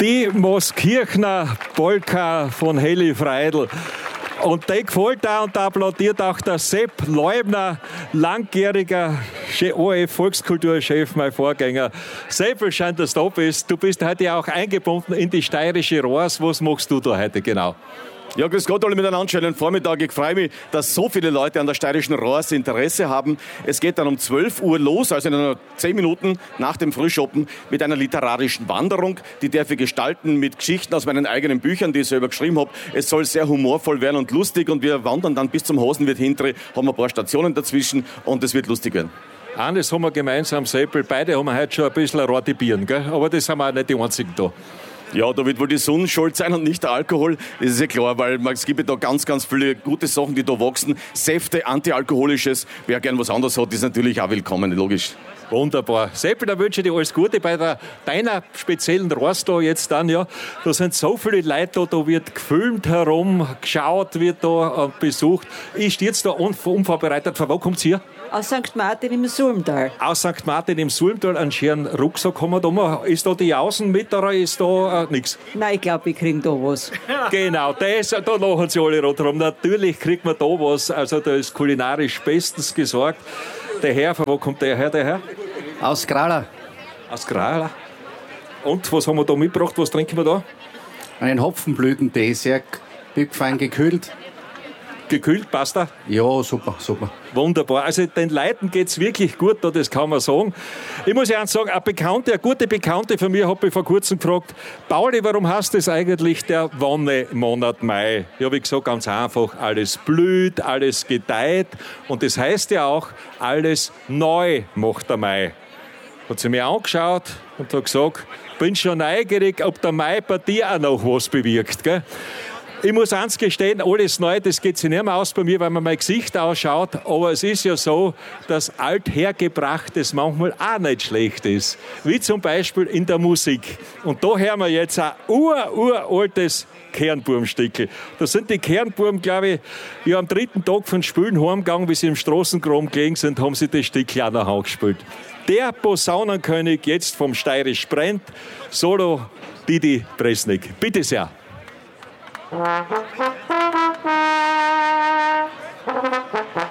Die Moskirchner Polka von Heli Freidl. Und der gefällt auch und da applaudiert auch der Sepp Leubner, langjähriger ORF-Volkskulturchef, mein Vorgänger. Sepp, scheint, dass du da bist. Du bist heute auch eingebunden in die steirische Rohrs. Was machst du da heute genau? Ja, grüß Gott alle miteinander, schönen Vormittag. Ich freue mich, dass so viele Leute an der steirischen Rohrs Interesse haben. Es geht dann um 12 Uhr los, also in 10 Minuten nach dem Frühschoppen, mit einer literarischen Wanderung. Die darf ich gestalten mit Geschichten aus meinen eigenen Büchern, die ich selber geschrieben habe. Es soll sehr humorvoll werden und lustig und wir wandern dann bis zum Hosenwirt hintere, haben ein paar Stationen dazwischen und es wird lustig werden. Eines haben wir gemeinsam, Seppel. Beide haben wir heute schon ein bisschen Rottibieren, gell? Aber das sind wir auch nicht die einzigen da. Ja, da wird wohl die Sonne schuld sein und nicht der Alkohol. Das ist ja klar, weil es gibt ja da ganz, ganz viele gute Sachen, die da wachsen. Säfte, antialkoholisches. Wer gern was anderes hat, ist natürlich auch willkommen, logisch. Wunderbar. Seppel, da wünsche ich dir alles Gute bei deiner speziellen Rost da jetzt dann, ja. Da sind so viele Leute da wird gefilmt herum, geschaut wird da besucht. Ich stehe jetzt da unvorbereitet. Von wo kommt's hier? Aus St. Martin im Sulmtal. Aus St. Martin im Sulmtal, einen schönen Rucksack haben wir da. Ist da die Jausen mit oder ist da nichts? Nein, ich glaube, ich kriege da was. Genau, da lachen sie alle rot rum. Natürlich kriegt man da was. Also da ist kulinarisch bestens gesorgt. Der Herr, von wo kommt der her? Aus Grala. Aus Grala. Und was haben wir da mitgebracht? Was trinken wir da? Einen Hopfenblütentee, sehr fein gekühlt. Gekühlt, passt da? Ja, super, super. Wunderbar. Also den Leuten geht's wirklich gut, da, das kann man sagen. Ich muss ja sagen, eine gute Bekannte von mir hat mich vor kurzem gefragt, Pauli, warum heißt das eigentlich der Wonnemonat Mai? Ja, wie gesagt, ganz einfach, alles blüht, alles gedeiht und das heißt ja auch, alles neu macht der Mai. Hat sie mir angeschaut und hat gesagt, bin schon neugierig, ob der Mai bei dir auch noch was bewirkt, gell? Ich muss eins gestehen, alles neu, das geht sich nicht mehr aus bei mir, weil man mein Gesicht ausschaut. Aber es ist ja so, dass Althergebrachtes manchmal auch nicht schlecht ist. Wie zum Beispiel in der Musik. Und da hören wir jetzt ein uraltes Kernburmstickel. Da sind die Kernburm, glaube ich, am 3. Tag von Spülen heimgegangen, wie sie im Straßengraben gelegen sind, haben sie das Stück auch noch angespielt. Der Posaunenkönig jetzt vom Steirisch brennt, Solo Didi Bresnik. Bitte sehr. Thank you.